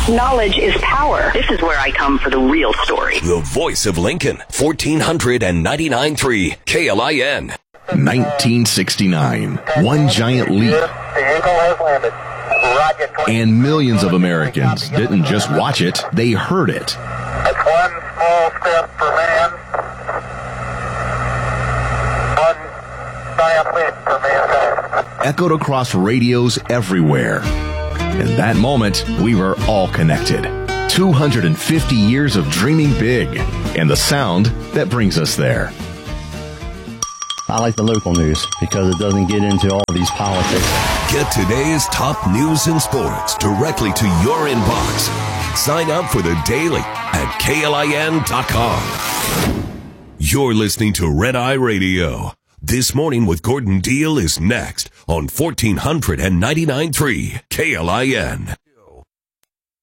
Knowledge is power. This is where I come for the real story. The voice of Lincoln, 1499.3 KLIN. 1969. One giant leap. The Eagle has landed. Roger. And millions of Americans didn't just watch it, they heard it. That's one small step for man. One giant leap for mankind. Echoed across radios everywhere. In that moment, we were all connected. 250 years of dreaming big, and the sound that brings us there. I like the local news because it doesn't get into all these politics. Get today's top news and sports directly to your inbox. Sign up for the Daily at KLIN.com. You're listening to Red Eye Radio. This Morning with Gordon Deal is next on 1499.3 KLIN.